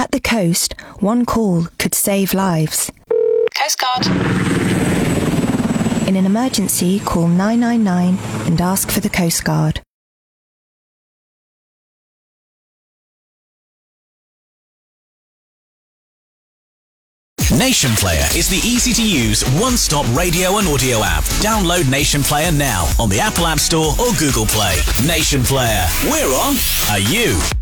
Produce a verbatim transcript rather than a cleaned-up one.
At the coast, one call could save lives. Coast Guard. In an emergency, call nine nine nine and ask for the Coast Guard. Nation Player is the easy-to-use, one-stop radio and audio app. Download Nation Player now on the Apple App Store or Google Play. Nation Player. We're on. Are you?